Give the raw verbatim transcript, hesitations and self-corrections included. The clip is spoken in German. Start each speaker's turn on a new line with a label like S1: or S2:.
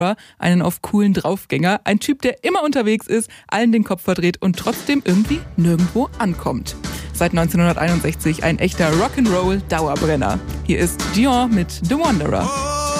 S1: einen auf coolen Draufgänger, ein Typ, der immer unterwegs ist, allen den Kopf verdreht und trotzdem irgendwie nirgendwo ankommt. Seit neunzehnhunderteinundsechzig ein echter Rock'n'Roll-Dauerbrenner. Hier ist Dion mit The Wanderer.